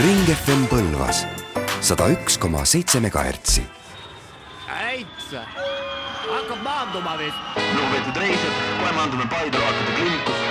Ring FM Põlvas 101,7 MHz. Äitsa, hakkab maanduma vist. Lugupeetud reisijad, kohe maandume Paide Loakate kliinikus.